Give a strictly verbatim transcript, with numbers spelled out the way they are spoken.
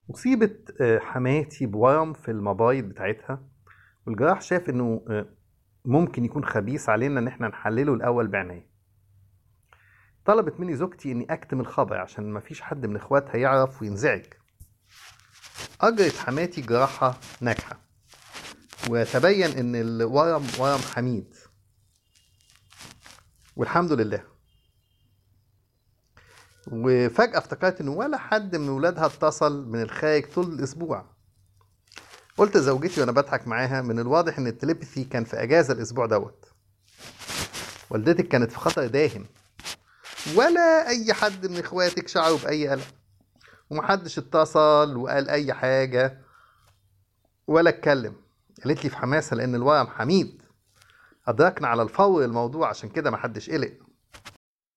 أصيبت آه، حماتي بورم في المبايض بتاعتها، والجراح شاف إنه آه، ممكن يكون خبيث علينا إن إحنا نحلله الأول بعناية. طلبت مني زوجتي إني أكتم الخبر عشان مفيش حد من إخواتها يعرف وينزعج. أجرت حماتي جراحة ناجحة، وتبين إن الورم ورم حميد، والحمد لله. وفجأة افتكرت إن ولا حد من ولادها اتصل من الخارج طول الأسبوع. قلت لزوجتي وأنا بضحك معاها: من الواضح إن التليبثي كان في أجازة الأسبوع دوت. والدتك كانت في خطر داهم، ولا أي حد من إخواتك شعروا بأي قلق، ومحدش اتصل وقال أي حاجة ولا اتكلم. قالت لي في حماسة: لأن الورم حميد، أدركنا على الفور الموضوع، عشان كده محدش قلق.